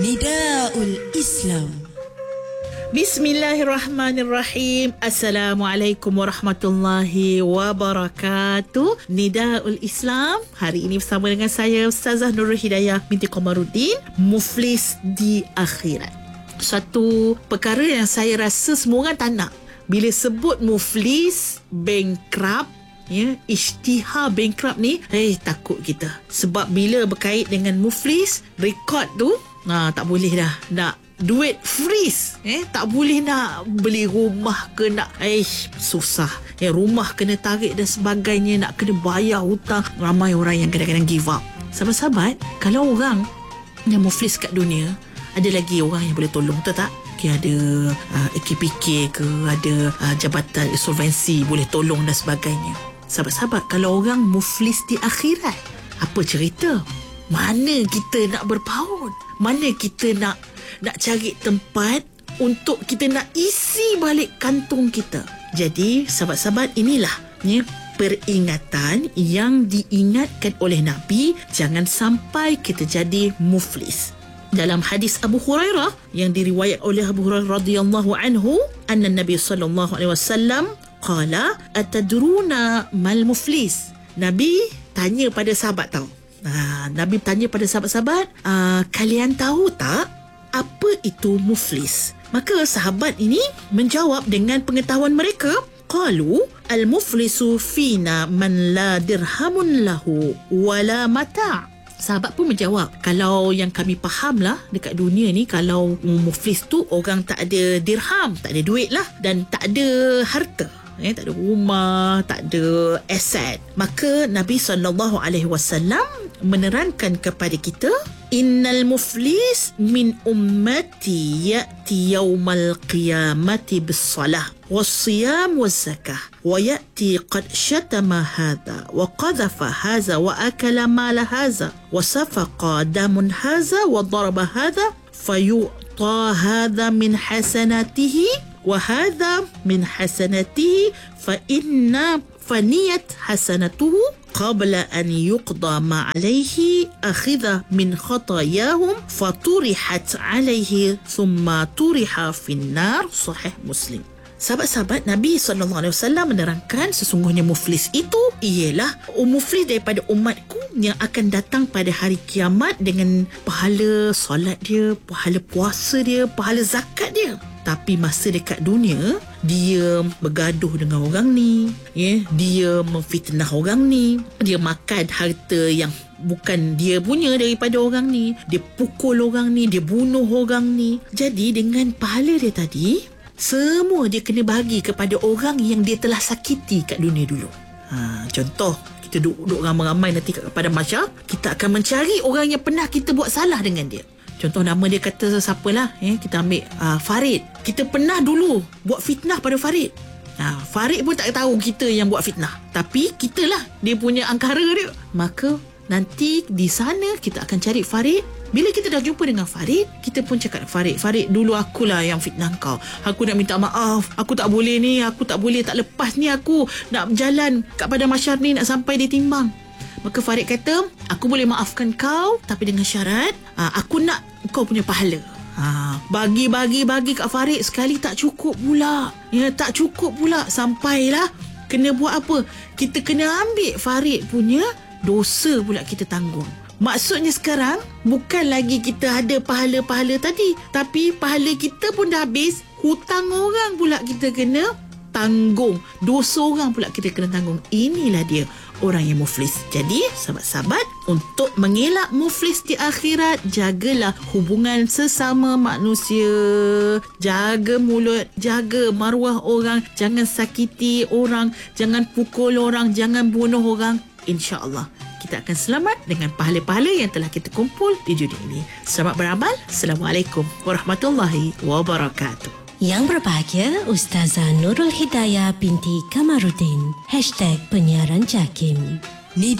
Nidaul Islam. Bismillahirrahmanirrahim. Assalamualaikum warahmatullahi wabarakatuh. Nidaul Islam. Hari ini bersama dengan saya Ustazah Nurul Hidayah binti Komarudin, muflis di akhirat. Satu perkara yang saya rasa semua orang tak nak. Bila sebut muflis, bankrupt, isytihar bankrupt ni, takut kita. Sebab bila berkait dengan muflis, rekod tu tak boleh dah. Nak duit freeze, tak boleh nak beli rumah ke nak susah. Rumah kena tarik dan sebagainya, nak kena bayar hutang. Ramai orang yang kadang-kadang give up. Sahabat-sahabat, kalau orang yang muflis kat dunia, ada lagi orang yang boleh tolong, betul tak? Ada AKPK ke, ada jabatan insolvensi boleh tolong dan sebagainya. Sahabat-sahabat, kalau orang muflis di akhirat, apa cerita? Mana kita nak berpaut? Mana kita nak cari tempat untuk kita nak isi balik kantung kita? Jadi, sahabat-sahabat, inilah peringatan yang diingatkan oleh Nabi, jangan sampai kita jadi muflis. Dalam hadis Abu Hurairah yang diriwayat oleh Abu Hurairah radhiyallahu anhu, anna Nabi sallallahu alaihi wasallam qala atadruna mal muflis. Nabi tanya pada sahabat tau. Nabi tanya pada sahabat-sahabat, kalian tahu tak apa itu muflis? Maka sahabat ini menjawab dengan pengetahuan mereka. Qalu al-muflisu fina man la dirhamun lahu wala mata'. Sahabat pun menjawab, kalau yang kami faham lah dekat dunia ni, kalau muflis tu orang tak ada dirham, tak ada duit lah, dan tak ada harta, tak ada rumah, tak ada aset. Maka Nabi SAW menerangkan kepada kita, innal muflis min ummati ya'ti yawmal qiyamati bis-salah was-siyam waz-zakah wa ya'ti qad shatama hadha wa qadhafa hadha wa akala mala hadha wa safaqa damun hadha wa daraba hadha fayu'ta hadha min hasanatihi wa hadha min hasanatihi fa inna faniyat hasanatuhu qabla an yuqda ma alayhi akhidha min khatayahum faturihat alayhi thumma turiha finnar. Sahih Muslim. Sahabat-sahabat, Nabi SAW menerangkan sesungguhnya muflis itu ialah muflis daripada umatku yang akan datang pada hari kiamat dengan pahala solat dia, pahala puasa dia, pahala zakat dia. Tapi masa dekat dunia, dia bergaduh dengan orang ni, dia memfitnah orang ni, dia makan harta yang bukan dia punya daripada orang ni, dia pukul orang ni, dia bunuh orang ni. Jadi dengan pahala dia tadi, semua dia kena bagi kepada orang yang dia telah sakiti kat dunia dulu. Contoh, kita duduk ramai-ramai nanti pada mahsyar, kita akan mencari orang yang pernah kita buat salah dengan dia. Contoh, nama dia kata siapalah, kita ambil Farid. Kita pernah dulu buat fitnah pada Farid. Farid pun tak tahu kita yang buat fitnah, tapi kitalah dia punya angkara dia. Maka nanti di sana kita akan cari Farid. Bila kita dah jumpa dengan Farid, kita pun cakap, Farid, dulu akulah yang fitnah kau. Aku nak minta maaf. Aku tak boleh ni, aku tak boleh, tak lepas ni aku nak berjalan kat pada masyar ni, nak sampai ditimbang. Maka Farid kata, aku boleh maafkan kau, tapi dengan syarat, aku nak kau punya pahala. Bagi kat Farid sekali tak cukup pula. Tak cukup pula. Sampailah kena buat apa? Kita kena ambil Farid punya dosa pula kita tanggung. Maksudnya sekarang bukan lagi kita ada pahala-pahala tadi, tapi pahala kita pun dah habis, hutang orang pula kita kena tanggung, dosa orang pula kita kena tanggung. Inilah dia orang yang muflis. Jadi sahabat-sahabat, untuk mengelak muflis di akhirat, jagalah hubungan sesama manusia, jaga mulut, jaga maruah orang, jangan sakiti orang, jangan pukul orang, jangan bunuh orang. InsyaAllah kita akan selamat dengan pahala-pahala yang telah kita kumpul di dunia ini. Selamat beramal. Assalamualaikum warahmatullahi wabarakatuh. Yang berbahagia, Ustazah Nurul Hidayah binti Kamarudin. #penyiaran JAKIM.